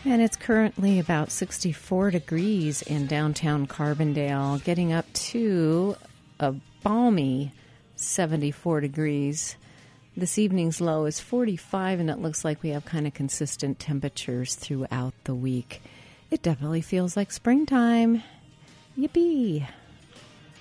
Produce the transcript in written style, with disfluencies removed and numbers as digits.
And it's currently about 64 degrees in downtown Carbondale, getting up to a balmy 74 degrees. This evening's low is 45, and it looks like we have kind of consistent temperatures throughout the week. It definitely feels like springtime. Yippee!